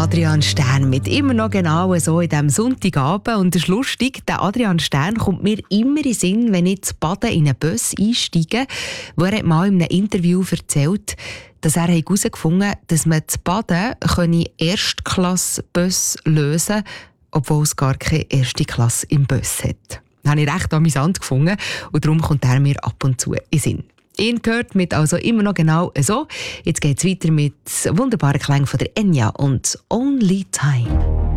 Adrian Stern mit immer noch genau so in diesem Sonntagabend. Und das ist lustig, der Adrian Stern kommt mir immer in den Sinn, wenn ich zu Baden in einen Bus einsteige, wo er mal in einem Interview erzählt, dass er herausgefunden hat, dass man zu Baden Erstklasse-Bus lösen kann, obwohl es gar keine erste Klasse im Bus hat. Das habe ich recht amüsant gefunden und darum kommt er mir ab und zu in den Sinn. Ihn gehört mit also immer noch genau so. Jetzt geht es weiter mit wunderbaren Klängen von der Enya und «Only Time».